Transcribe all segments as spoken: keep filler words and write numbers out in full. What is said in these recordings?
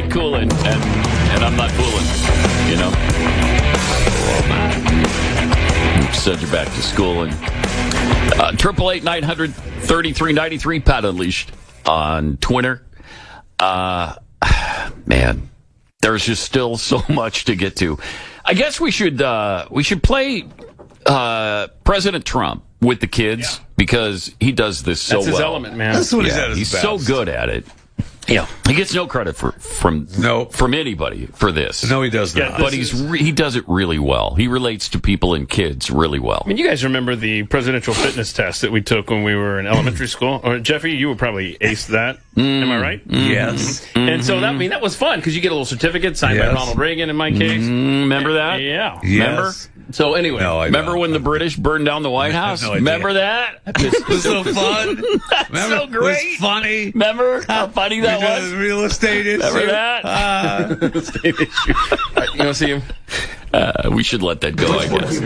not cooling, and and I'm not fooling. You know. Send you back to school and triple eight nine hundred thirty three ninety three. Pat Unleashed on Twitter. Uh, man, there's just still so much to get to. I guess we should uh, we should play uh, President Trump with the kids yeah. because he does this so well. That's his element, man. That's what yeah, he's at his He's best. so good at it. Yeah, he gets no credit for from no. from anybody for this. No, he does not. Yeah, but he's re- he does it really well. He relates to people and kids really well. I mean, you guys remember the presidential fitness test that we took when we were in elementary school? Or Jeffy, you would probably ace that. Mm. Am I right? Mm-hmm. Yes. Mm-hmm. And so that I mean that was fun because you get a little certificate signed yes. by Ronald Reagan in my case. Mm, remember that? Yeah. Yes. Remember? So anyway, no, I remember don't. when the British burned down the White House? No remember that? It was so fun. That's remember, so great. It was funny. Remember how funny that we was? Did a real estate issue. Remember that? Uh, real estate issue. Right, you want to see him? Uh, we should let that go, I guess.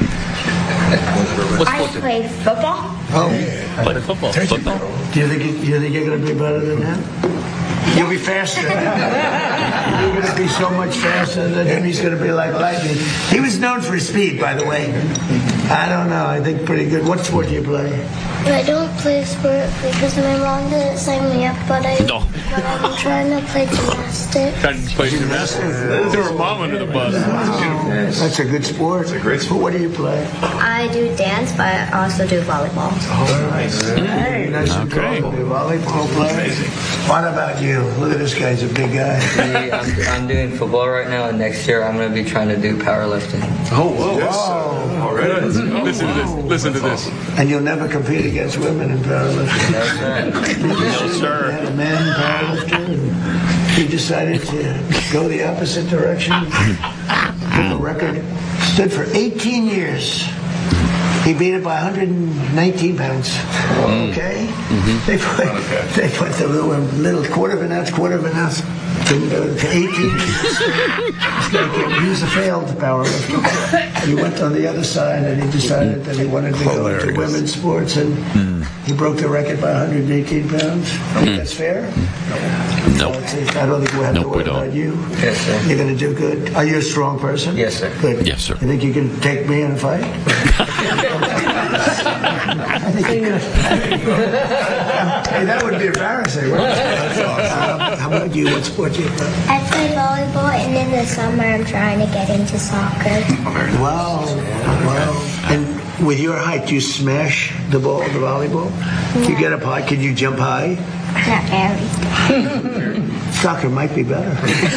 I play football. Oh, Play football. Football? do you think you, you think you're going to be better than him? You'll be faster. You're going to be so much faster than him. He's going to be like lightning. He was known for his speed, by the way. I don't know. I think pretty good. What sport do you play? I don't play sport because my mom didn't sign me up, but, I, No. but I'm trying to play gymnastics. Trying to play gymnastics. Threw her mom under the bus. Wow. That's a good sport. It's a great sport. What do you play? I do dance, but I also do volleyball. Oh, nice. Hey, nice and Okay. tall. Volleyball player. What about you? Look at this guy. He's a big guy. Me, I'm, I'm doing football right now, and next year I'm going to be trying to do powerlifting. Oh, whoa. Whoa. Already. Listen to this. Listen to this. And you'll never compete against women in powerlifting. No, sir. No, sir. We had a man powerlifter, and he decided to go the opposite direction. Broke a record. Stood for eighteen years. He beat it by one hundred nineteen pounds. Okay? Mm-hmm. They put they put the little, little quarter of an ounce, quarter of an ounce to, uh, to eighteen years. He was a failed powerlifter. He went on the other side and he decided that he wanted to go into women's sports, and mm. he broke the record by one hundred eighteen pounds. I think that's fair? Nope. I don't think we'll have Nope, to we worry don't. about you. Yes, sir. You're going to do good. Are you a strong person? Yes, sir. Good. Yes, sir. You think you can take me in a fight? I think you could. Hey, that would be embarrassing. Right? Um, how about you? What sport do you play? I play volleyball, and in the summer I'm trying to get into soccer. Wow. Wow. And with your height, do you smash the ball, the volleyball? No. You get up high. Can you jump high? Not very. Soccer might be better.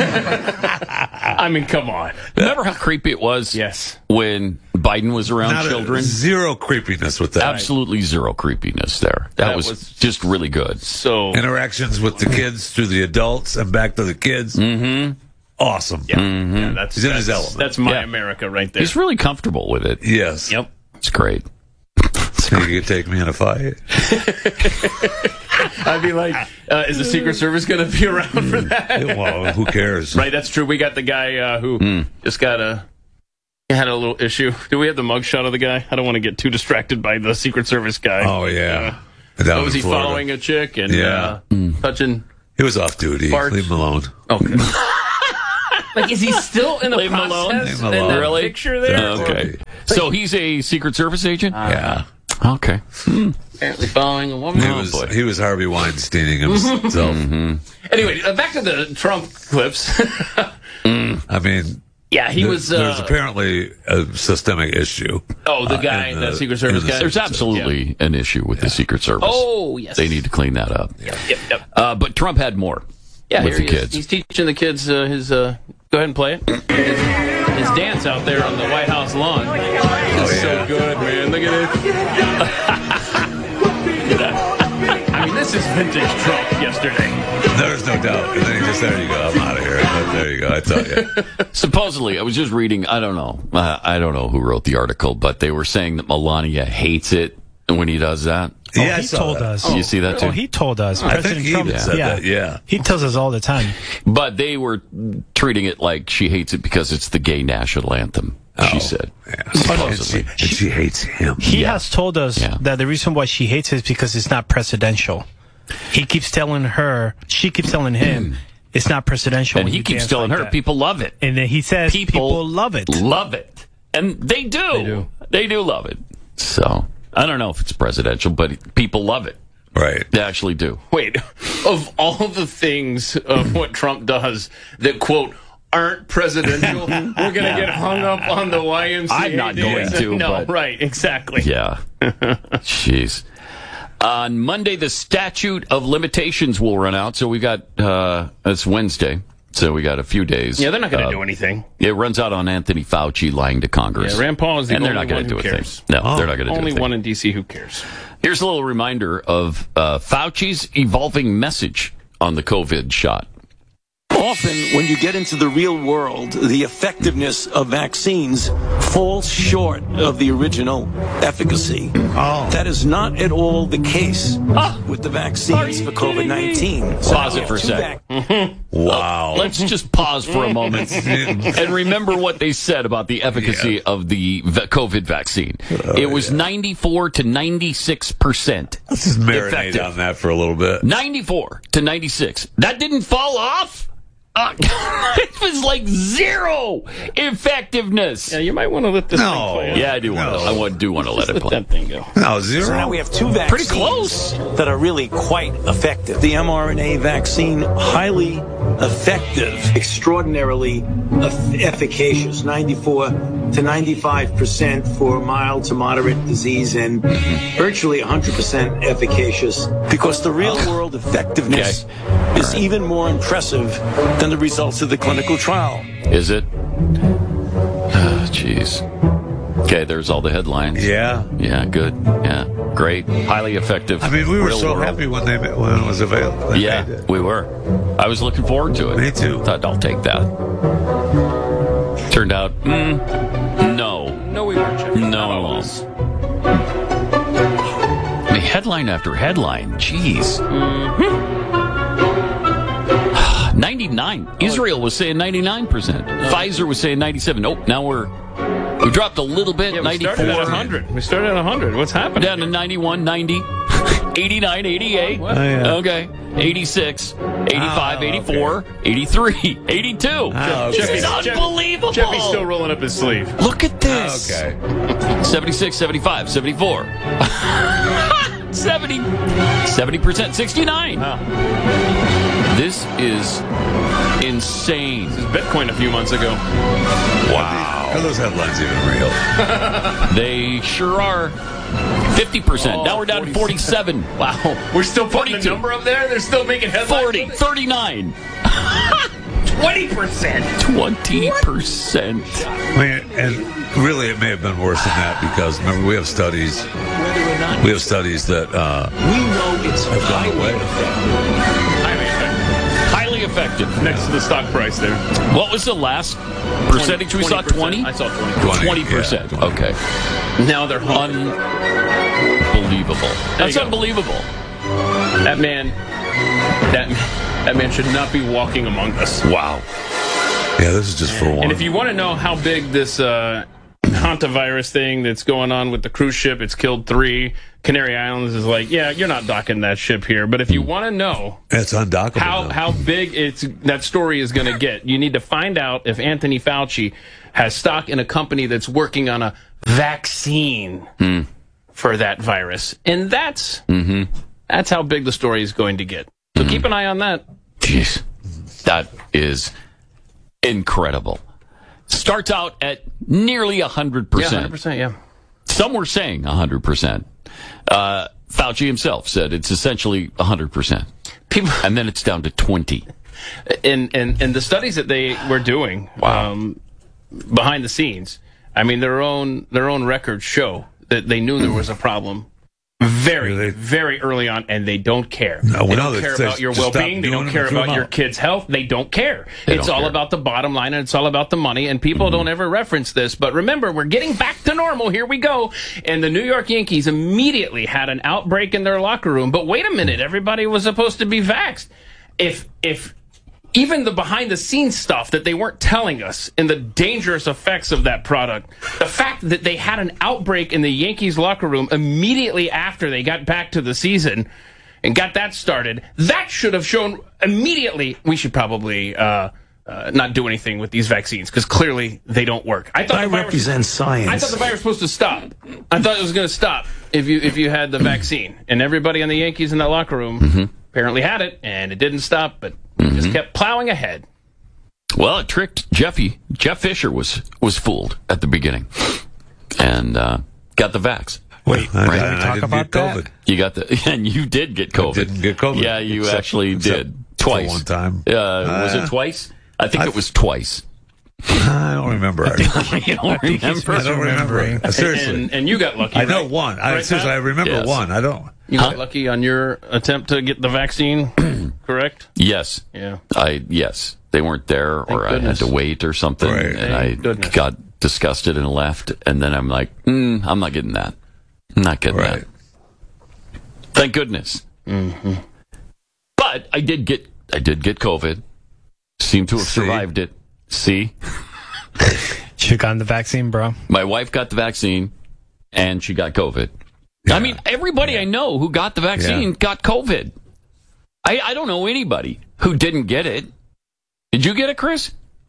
I mean, come on. Remember how creepy it was? Yes. When Biden was around not children? A, zero creepiness with that. Absolutely zero creepiness there. That, That was, was- just really good. So Interactions with the kids through the adults and back to the kids. Mm-hmm. Awesome. yeah, yeah that's He's in that's, his element. That's my Yeah. America right there. He's really comfortable with it. Yes. Yep. It's great. So you could take me in a fight. I'd be like, uh, is the Secret Service going to be around for that? Well, who cares? Right, that's true. We got the guy uh, who Mm. just got a he had a little issue. Do we have the mugshot of the guy? I don't want to get too distracted by the Secret Service guy. Oh, yeah. Uh, Down oh, in was he Florida. following a chick and Yeah. uh, Mm. touching? He was off duty. Farts. Leave him alone. Okay. Like, is he still in the Leave him process? alone? Leave him in alone. that Really? picture there? Okay. So he's a Secret Service agent? Yeah. Okay. Apparently following a woman. He Oh, was boy. he was Harvey Weinsteining himself. Anyway, uh, back to the Trump clips. I mean, yeah, he there- was. Uh, there's apparently a systemic issue. oh, the uh, guy, in the, the- Secret Service in the guy. There's absolutely an issue with the Secret Service. Oh, yes. They need to clean that up. Yep, yep. Uh, but Trump had more Yeah, with here the he is. kids. He's teaching the kids uh, his. Uh, go ahead and play it. His, his dance out there on the White House lawn. It's Oh, so good, man. Look at it. I mean, this is vintage Trump yesterday. There's no doubt. And then he just, there you go. I'm out of here. But there you go. I tell you. Supposedly, I was just reading, I don't know. Uh, I don't know who wrote the article, but they were saying that Melania hates it when he does that. Oh, Yeah, I he saw told that. us. You see that too? Oh, he told us. I President think he Trump even said yeah. that, yeah. He tells us all the time. But they were treating it like she hates it because it's the gay national anthem, she Oh, said. Yeah. And, she, Supposedly. and she hates him. He Yeah. has told us Yeah. that the reason why she hates it is because it's not presidential. He keeps telling her, she keeps telling him, it's not presidential. And when he you keeps dance telling like her that. people love it. And then he says People, people love it. Love it. And they do. They do. They do love it. So, I don't know if it's presidential, but people love it. Right. They actually do. Wait, of all the things of what Trump does that, quote, aren't presidential, we're going to Yeah. get hung up on the Y M C A. I'm not going dance? to, No, but- right, exactly. Yeah. Jeez. On Monday, the statute of limitations will run out. So we got, uh, it's Wednesday. So we got a few days. Yeah, they're not going to Uh, do anything. It runs out on Anthony Fauci lying to Congress. Yeah, Rand Paul is the and they're only not one gonna who do a cares. thing. No, they're not going to do Only a thing. one in D C who cares. Here's a little reminder of uh, Fauci's evolving message on the COVID shot. Often, when you get into the real world, the effectiveness of vaccines falls short of the original efficacy. Oh. That is not at all the case Ah, with the vaccines for COVID nineteen. Pause it for a sec. Wow. Let's just pause for a moment and remember what they said about the efficacy of the v- COVID vaccine. it was ninety-four to ninety-six percent. Let's just marinate effective. on that for a little bit. ninety-four to ninety-six. That didn't fall off? Uh, it was like zero effectiveness. Yeah, you might want to let this No. thing play out. Yeah, I do want to. No. I want, do want to let it Let play. that thing go. No, zero. So now we have two vaccines Pretty close. that are really quite effective. The mRNA vaccine, highly effective, extraordinarily eff- efficacious, ninety-four to ninety-five percent for mild to moderate disease, and virtually one hundred percent efficacious. Because the real world effectiveness Okay. is even more impressive than the results of the clinical trial. Is it? Ah, jeez. Okay, there's all the headlines. Yeah. Yeah, good. Yeah, great. Highly effective. I mean, we were Real so world. happy when they when it was available. They Yeah, made it. we were. I was looking forward to it. Me too. Thought I'll take that. Turned out, mm, no. No, we weren't. Jeff. No. it was- I mean, headline after headline. Jeez. ninety-nine. Israel was saying ninety-nine percent. Pfizer was saying ninety-seven. Oh, now we're we dropped a little bit. Yeah, we started at ninety-four. one hundred. We started at one hundred. What's happening? Down to ninety-one, ninety, eighty-nine, eighty-eight. What? Oh, yeah. Okay. eighty-six, eighty-five, Oh, eighty-four, eighty-three, eighty-two. Oh, This okay. is Jeff- unbelievable. Jeffy's still rolling up his sleeve. Look at this. Okay. seventy-six, seventy-five, seventy-four. seventy, seventy percent, sixty-nine. This is insane. Bitcoin a few months ago. Wow. Are those headlines even real? They sure are. fifty percent. Oh, now we're down to forty-seven. Wow. We're still putting the forty-two. number up there? They're still making headlines? forty, thirty-nine. twenty percent. twenty percent. I mean, and really, it may have been worse than that because remember we have studies. Whether or not We have studies that uh, we know it's have gone highly away. effective. Highly effective. Next to the stock price there. What was the last percentage we saw? twenty? I saw twenty. twenty percent. yeah, Okay. Now they're home. Unbelievable. That's you go. unbelievable. That man, that, that man should not be walking among us. Wow. yeah, this is just for one. And if you want to know how big this uh, hantavirus thing that's going on with the cruise ship, it's killed three. Canary Islands is like, yeah, you're not docking that ship here. But if you want to know it's undockable. how now. how big it's that story is going to get, you need to find out if Anthony Fauci has stock in a company that's working on a vaccine for that virus, and that's that's how big the story is going to get. So keep an eye on that. Jeez. That is incredible. Starts out at nearly one hundred Yeah, one percent. hundred percent. Yeah. Some were saying one hundred percent. Uh, Fauci himself said it's essentially one hundred percent. People And then it's down to twenty. and and and the studies that they were doing um, behind the scenes, I mean, their own their own records show that they knew there was a problem very, They- very early on, and they don't care. No, they no, don't they- care they about your just stop well-being. They doing don't it care and throw about them your out. kids' health. They don't care. They it's don't all care. about the bottom line, and it's all about the money. And people Mm-hmm. don't ever reference this. But remember, we're getting back to normal. Here we go. And the New York Yankees immediately had an outbreak in their locker room. But wait a minute, everybody was supposed to be vaxxed. If if even the behind-the-scenes stuff that they weren't telling us and the dangerous effects of that product, the fact that they had an outbreak in the Yankees locker room immediately after they got back to the season, and got that started. That should have shown immediately we should probably uh, uh, not do anything with these vaccines because clearly they don't work. I thought I the virus, represent science. I thought the virus was supposed to stop. I thought it was going to stop if you if you had the vaccine. And everybody on the Yankees in that locker room mm-hmm. apparently had it, and it didn't stop, but mm-hmm. just kept plowing ahead. Well, it tricked Jeffy. Jeff Fisher was was fooled at the beginning, and uh, got the vax. Wait, I, right? I, we I talk didn't about get COVID. that? You got the, and you did get COVID. I didn't get COVID. Yeah, you Except- actually except did twice. One time. Uh, was Uh, it twice? I think I- it was twice. I don't remember. I, You don't remember? I don't remember. Uh, Seriously. And, and you got lucky. I know right? one. I, Right, seriously, I Pat? remember Yes. one. I don't. You got lucky on your attempt to get the vaccine, correct? Yes. Yeah. I yes. They weren't there, or Thank I had goodness. to wait or something, Right. and Thank I goodness. got disgusted and left. And then I'm like, mm, I'm not getting that. I'm not getting Right. that. Thank goodness. Mm-hmm. But I did get I did get COVID. Seem to have See? survived it. See, Should have gotten the vaccine, bro. my wife got the vaccine, and she got COVID. I mean, everybody I know who got the vaccine Yeah. got COVID. I, I don't know anybody who didn't get it. Did you get it, Chris?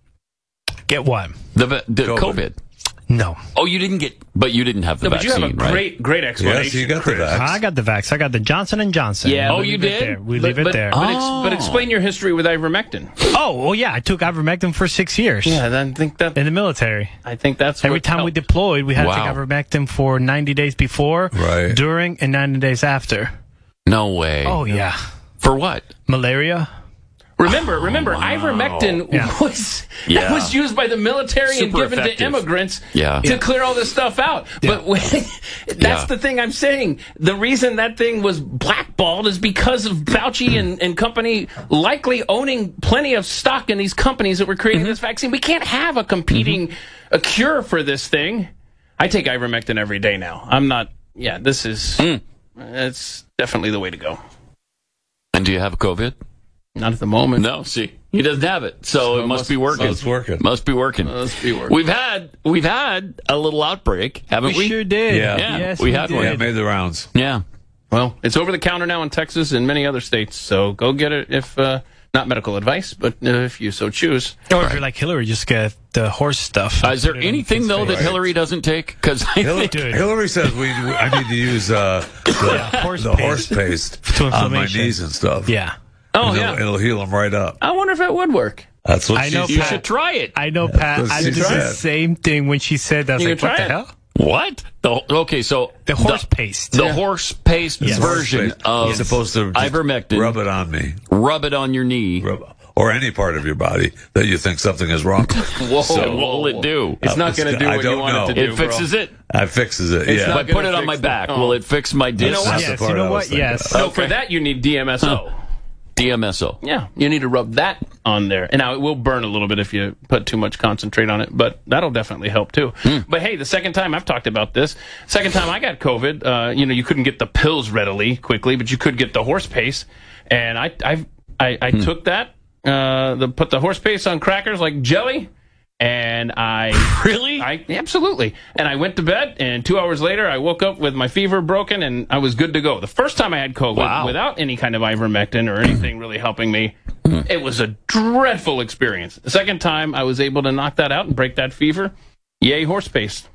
Get what? The va- the COVID. COVID. No. Oh, you didn't get, but you didn't have the No, but you vaccine, have a right? great, great explanation. Yes, you got the Chris. vax. I got the vax. I got the Johnson and Johnson. Yeah, Oh, We you leave it did? there. We But- leave it but, there. But, ex- Oh. but explain your history with ivermectin. Oh, well, yeah. I took ivermectin for six years Yeah, then I think that in the military. I think that's Every what time we helped. deployed, we had Wow. to take ivermectin for ninety days before, Right. during, and ninety days after. No way. Oh, yeah. For what? Malaria. Remember, remember, ivermectin Yeah. was Yeah. that was used by the military and Super given effective. to immigrants Yeah. to Yeah. clear all this stuff out. But when, that's Yeah. the thing I'm saying. The reason that thing was blackballed is because of Fauci and, and company likely owning plenty of stock in these companies that were creating Mm-hmm. this vaccine. We can't have a competing a cure for this thing. I take ivermectin every day now. I'm not. Yeah, this is. Mm. It's definitely the way to go. And do you have COVID? Not at the moment. No, see, he doesn't have it, so, So it must, must- be working. so it's working. Must be working. Must be working. We've had we've had a little outbreak, haven't we? We sure did. Yeah. Yeah, Yes, we had did. one. Yeah, it made the rounds. Yeah. Well, it's over the counter now in Texas and many other states, so go get it if uh, not medical advice, but uh, if you so choose. Or if you're like Hillary, just get the horse stuff. Uh, is there Put it in anything his though face. that Hillary doesn't take? Because I Hillary, think Dude. Hillary says we. I need to use uh, the, horse the paste. horse paste To on my inflammation. knees and stuff. Yeah. Oh, it'll, yeah. it'll heal them right up. I wonder if it would work. That's what I she know, you Pat. should try it. I know, Pat. Let's I see did the that. same thing when she said that. I was You like, can what try the it. hell? What? The, okay, so The horse paste. the Yeah. horse paste Yes. version Paste. of You're supposed to just ivermectin. rub it on me, Rub it on your knee. rub, or any part of your body that you think something is wrong. Whoa, So what will it do? It's not Uh, going to do I what you don't want know. it to do. It fixes bro. it. I fixes it. It's yeah, not If I put gonna it on fix my the- back, oh. will it fix my discs? know what? That's the Yes, part you know I was what? thinking Yes. of. No, for that you need D M S O. D M S O. Yeah, you need to rub that on there. And now it will burn a little bit if you put too much concentrate on it, but that'll definitely help too. But hey, the second time I've talked about this, second time I got COVID, uh, you know, you couldn't get the pills readily, quickly, but you could get the horse paste. And I I I, I took that, uh, the put the horse paste on crackers like jelly. And I Really? I absolutely. And I went to bed, and two hours later, I woke up with my fever broken, and I was good to go. The first time I had COVID, Wow. without any kind of ivermectin or anything really helping me, it was a dreadful experience. The second time, I was able to knock that out and break that fever. Yay, horse paste.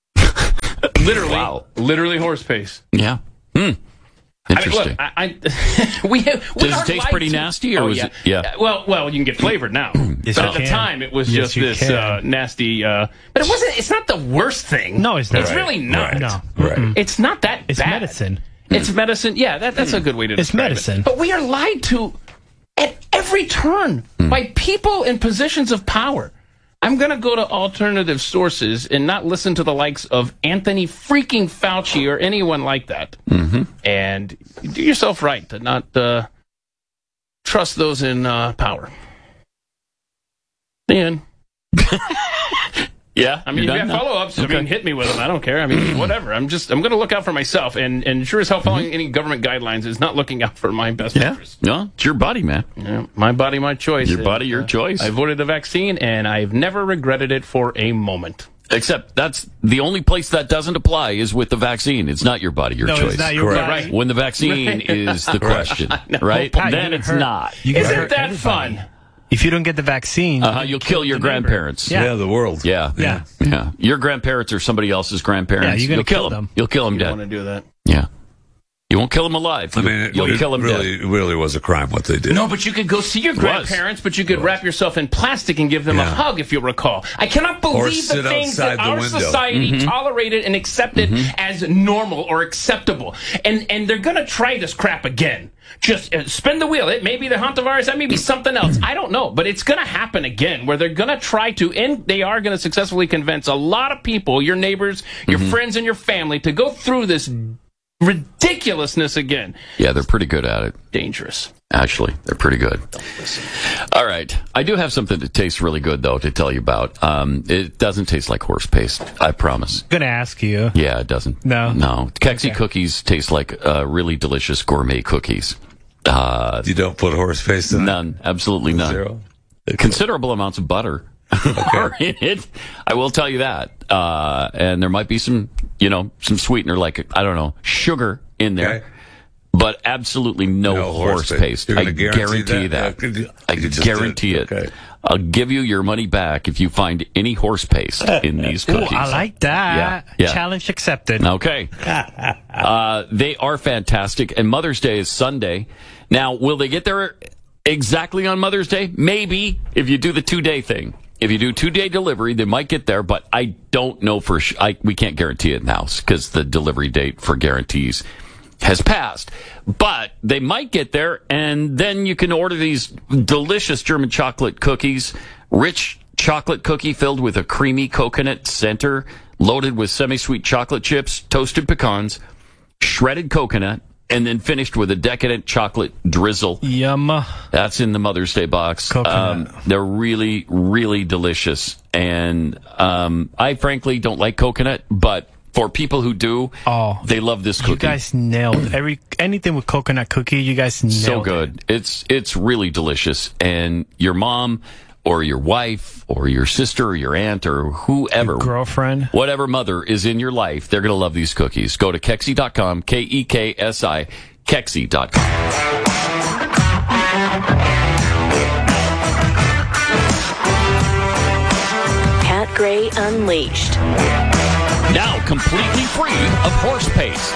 Literally, Wow. literally horse paste. Yeah. Hmm. Interesting. I mean, look, I, I we have. We Does it are taste lied pretty to- nasty, or oh, was yeah. it- yeah. Well, well, you can get flavored now. Yes, but you at the can. time, it was Yes, just you this can. uh, nasty. Uh, but it wasn't. It's not the worst thing. No, it's not. It's really not. No. Right. It's not that It's bad. medicine. It's medicine. Yeah, that, that's a good way to It's describe medicine. it. But we are lied to at every turn by people in positions of power. I'm going to go to alternative sources and not listen to the likes of Anthony freaking Fauci or anyone like that. Mm-hmm. And do yourself right to not uh, trust those in uh, power. The end. yeah. I mean, if You're you done have now? follow-ups, Okay. I mean, hit me with them. I don't care. I mean, whatever. I'm just, I'm going to look out for myself. And, and sure as hell, following any government guidelines is not looking out for my best Yeah. interest. No, it's your body, man. Yeah, my body, my choice. Your And, body, your uh, choice. I voted the vaccine, and I've never regretted it for a moment. Except that's the only place that doesn't apply is with the vaccine. It's not your body, your No, choice. it's not your Correct. body. Right. When the vaccine Right. is the question, right? Pat, Then you it's hurt- not. You can Isn't hurt that everybody. fun? If you don't get the vaccine, Uh-huh, you'll kill your the neighbor. grandparents. Yeah. Yeah, the world. Yeah. Yeah. Yeah. Your grandparents or somebody else's grandparents. Yeah, you're gonna You'll kill, kill them. them. You'll kill them You dead. don't want to do that. Yeah. You won't kill them alive. I mean, it, you'll it kill them really, dead. it really was a crime what they did. No, but you could go see your was. grandparents, but you could wrap yourself in plastic and give them a Yeah. hug, if you recall. I cannot Or believe the sit things that outside the our window. society Mm-hmm. tolerated and accepted as normal or acceptable. And and they're going to try this crap again. Just uh, spin the wheel. It may be the hantavirus. That may be something else. I don't know. But it's going to happen again where they're going to try to, and they are going to successfully convince a lot of people, your neighbors, your Mm-hmm. friends, and your family to go through this ridiculousness again. Yeah, they're pretty good at it. Dangerous. Actually, they're pretty good. All right. I do have something that tastes really good, though, to tell you about. Um, it doesn't taste like horse paste, I promise. I'm gonna ask you. Yeah, it doesn't. No? No. Kexi Okay. cookies taste like uh, really delicious gourmet cookies. Uh, You don't put horse face in it? none. Absolutely none. Zero? Considerable amounts of butter are in it. I will tell you that. Uh, and there might be some, you know, some sweetener like, I don't know, sugar in there. Okay. But absolutely no, No horse, horse paste. paste. You're I gonna guarantee guarantee that? that. Uh, could you- I you just guarantee did. it. Okay. I'll give you your money back if you find any horse paste in these Ooh, cookies. I like that. Yeah, yeah. Challenge accepted. Okay. uh, they are fantastic. And Mother's Day is Sunday. Now, will they get there exactly on Mother's Day? Maybe, if you do the two-day thing. If you do two-day delivery, they might get there, but I don't know for sure. I, we can't guarantee it now because the delivery date for guarantees has passed. But they might get there, and then you can order these delicious German chocolate cookies, rich chocolate cookie filled with a creamy coconut center, loaded with semi-sweet chocolate chips, toasted pecans, shredded coconut, and then finished with a decadent chocolate drizzle. Yum. That's in the Mother's Day box. Coconut. Um, they're really, really delicious. And um, I frankly don't like coconut, but for people who do, Oh, they love this cookie. You guys nailed every anything with coconut cookie. You guys nailed so it. good. It's it's really delicious. And your mom or your wife or your sister or your aunt or whoever, Girlfriend. whatever mother is in your life, they're going to love these cookies. Go to Kexi dot com, K E K S I, Kexi dot com. Pat Gray Unleashed. Now completely free of horse paste.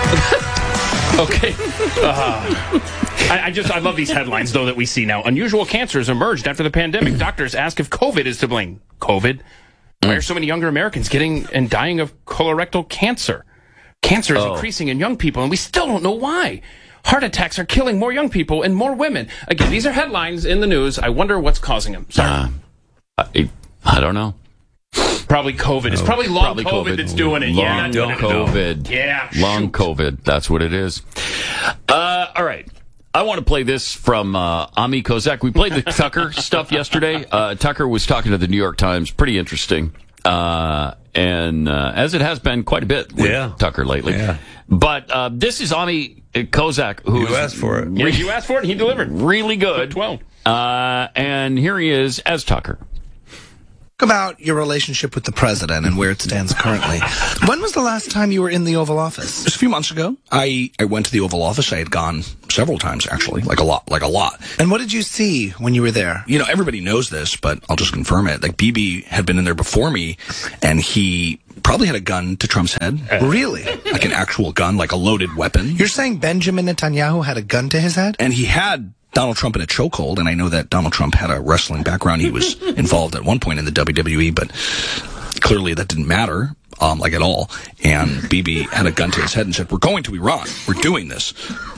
Okay. Uh, I, I just I love these headlines though that we see now. Unusual cancers emerged after the pandemic. Doctors ask if COVID is to blame. COVID? Why are so many younger Americans getting and dying of colorectal cancer? Cancer is Oh. increasing in young people, and we still don't know why. Heart attacks are killing more young people and more women. Again, these are headlines in the news. I wonder what's causing them. Sorry. Uh, I, I don't know. Probably COVID. It's probably long Probably COVID, COVID. that's doing it. Long yeah, that's what it is. COVID. Yeah, Long shoot. COVID. That's what it is. Uh, all right. I want to play this from uh, Ami Kozak. We played the Tucker stuff yesterday. Uh, Tucker was talking to the New York Times. Pretty interesting. Uh, and uh, as it has been quite a bit with Yeah. Tucker lately. Yeah. But uh, this is Ami Kozak, who You asked for it. Yeah, you asked for it, and he delivered. really good. twelve. Uh, and here he is as Tucker. About your relationship with the president and where it stands currently. When was the last time you were in the Oval Office? Just a few months ago, I, I went to the Oval Office. I had gone several times, actually, like a lot, like a lot. And what did you see when you were there? You know, everybody knows this, but I'll just confirm it. Like, Bibi had been in there before me, and he probably had a gun to Trump's head. Really? Like an actual gun, like a loaded weapon. You're saying Benjamin Netanyahu had a gun to his head? And he had Donald Trump in a chokehold, and I know that Donald Trump had a wrestling background. He was involved at one point in the W W E, but clearly that didn't matter, um, like at all. And Bibi had a gun to his head and said, "We're going to Iran. We're doing this."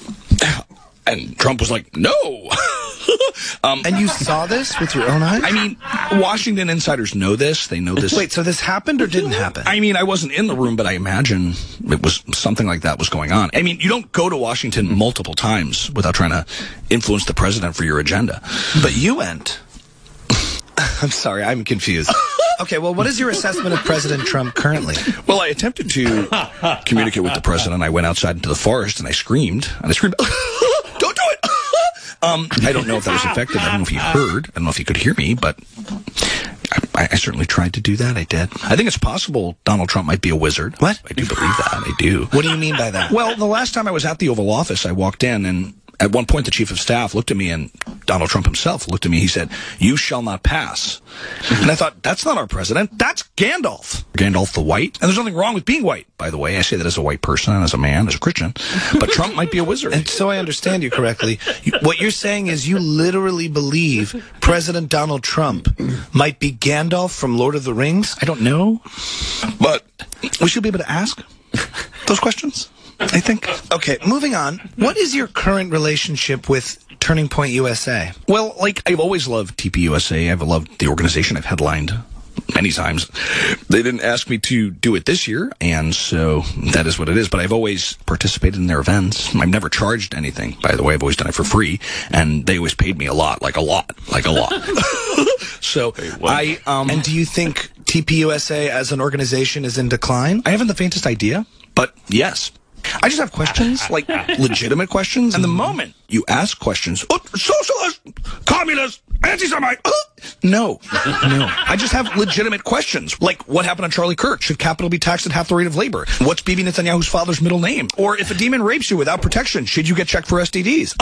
And Trump was like, "No." um, And you saw this with your own eyes? I mean, Washington insiders know this. They know this. Wait, so this happened or didn't happen? I mean, I wasn't in the room, but I imagine it was something like that was going on. I mean, you don't go to Washington multiple times without trying to influence the president for your agenda. But you went. I'm sorry, I'm confused. Okay, well, what is your assessment of President Trump currently? Well, I attempted to communicate with the president. I went outside into the forest and I screamed. And I screamed, "Don't do it!" um, I don't know if that was effective. I don't know if he heard. I don't know if he could hear me, but I, I, I certainly tried to do that. I did. I think it's possible Donald Trump might be a wizard. What? I do believe that. I do. What do you mean by that? Well, the last time I was at the Oval Office, I walked in, and at one point the chief of staff looked at me, and Donald Trump himself looked at me. He said, "You shall not pass." And I thought, that's not our president. That's Gandalf. Gandalf the White. And there's nothing wrong with being white, by the way. I say that as a white person and as a man, as a Christian. But Trump might be a wizard. And so I understand you correctly. You, what you're saying is you literally believe President Donald Trump might be Gandalf from Lord of the Rings? I don't know, but we should be able to ask those questions, I think. Okay, moving on. What is your current relationship with Turning Point U S A? Well, like, I've always loved T P U S A. I've loved the organization. I've headlined many times. They didn't ask me to do it this year, and so that is what it is. But I've always participated in their events. I've never charged anything, by the way. I've always done it for free, and they always paid me a lot, like a lot, like a lot. So I um And do you think T P U S A as an organization is in decline? I haven't the faintest idea, but yes. I just have questions, like legitimate questions. And the moment you ask questions, oh, socialist, communist, anti-Semite, uh, no, no. I just have legitimate questions, like what happened on Charlie Kirk? Should capital be taxed at half the rate of labor? What's Bibi Netanyahu's father's middle name? Or if a demon rapes you without protection, should you get checked for S T Ds?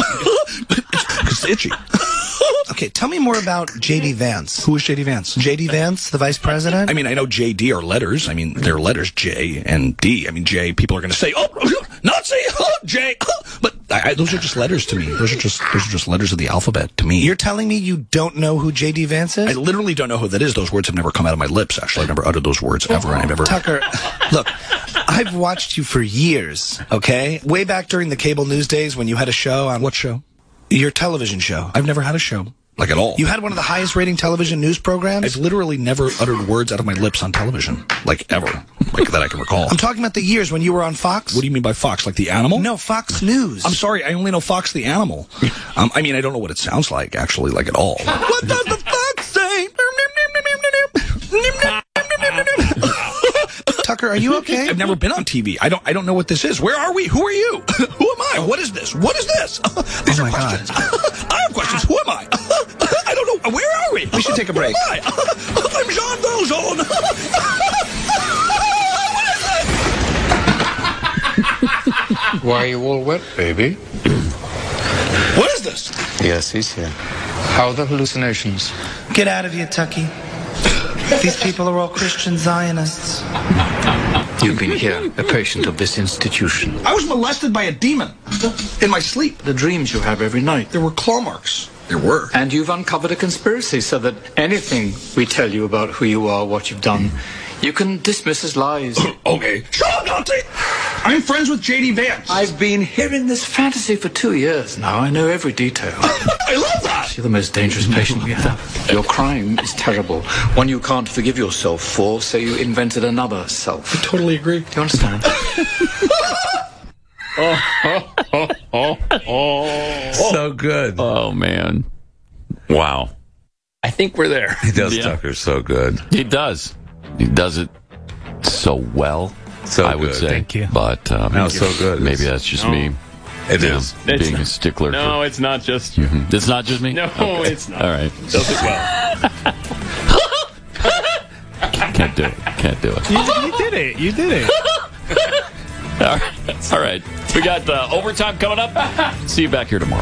It's itchy. Okay, tell me more about J D Vance. Who is J D Vance? J D Vance, the vice president? I mean, I know J D are letters. I mean, they're letters, J and D. I mean, J, people are going to say, oh, Nazi, oh, J. But I, I, those are just letters to me. Those are just those are just letters of the alphabet to me. You're telling me you don't know who J D Vance is? I literally don't know who that is. Those words have never come out of my lips, actually. I've never uttered those words ever, and I've ever... Tucker, look, I've watched you for years, okay? Way back during the cable news days when you had a show on... What show? Your television show. I've never had a show. Like, at all. You had one of the highest rating television news programs? I've literally never uttered words out of my lips on television. Like, ever. Like, that I can recall. I'm talking about the years when you were on Fox. What do you mean by Fox? Like the animal? No, Fox News. I'm sorry, I only know Fox the animal. um, I mean, I don't know what it sounds like, actually, like, at all. What does the fox say? Tucker, are you okay? I've never been on T V. I don't I don't know what this is. Where are we? Who are you? Who am I? What is this? What is this? These oh are my questions. God. I have questions. Who am I? I don't know. Where are we? We should take a break. Who am I? I'm Jean Valjean. Why are you all wet, baby? What is this? Yes, he's here. How are the hallucinations? Get out of here, Tucky. These people are all Christian Zionists. You've been here, a patient of this institution. I was molested by a demon in my sleep. The dreams you have every night. There were claw marks. There were. And you've uncovered a conspiracy so that anything we tell you about who you are, what you've done, you can dismiss as lies. Okay. Shut up, Nazi! I'm friends with J D Vance. I've been hearing this fantasy for two years now. I know every detail. I love that! You're the most dangerous patient we have. Your crime is terrible. One you can't forgive yourself for, so you invented another self. I totally agree. Do you understand? oh, oh, oh, oh, oh. So good. Oh, man. Wow. I think we're there. He does, Yeah. Tucker, so good. He does. He does it so well, So I would good. say. Thank you. But um, No, so good. maybe It's- that's just No. me. It you know, is. It's being not- a stickler. No, for, it's not just you. Mhm. It's not just me? No, Okay. it's not. All right. Does it well. Can't do it. Can't do it. You, you did it. You did it. All right. All right. We got uh, overtime coming up. See you back here tomorrow.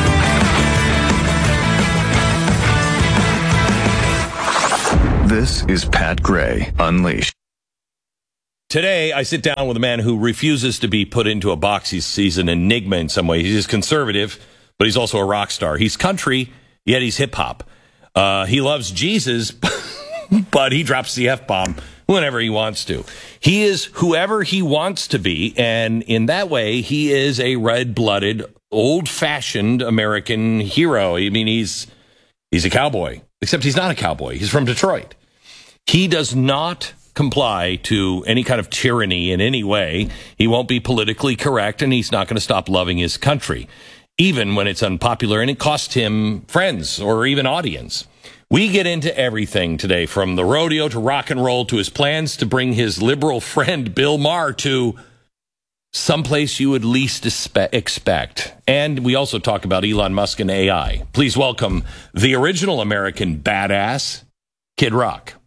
This is Pat Gray Unleashed. Today, I sit down with a man who refuses to be put into a box. He's, he's an enigma in some ways. He's conservative, but he's also a rock star. He's country, yet he's hip-hop. Uh, he loves Jesus, but he drops the F-bomb whenever he wants to. He is whoever he wants to be, and in that way, he is a red-blooded, old-fashioned American hero. I mean, he's he's a cowboy, except he's not a cowboy. He's from Detroit. He does not comply to any kind of tyranny in any way. He won't be politically correct, and he's not going to stop loving his country, even when it's unpopular and it costs him friends or even audience. We get into everything today, from the rodeo to rock and roll to his plans to bring his liberal friend Bill Maher to someplace you would least espe- expect. And we also talk about Elon Musk and A I. Please welcome the original American badass, Kid Rock.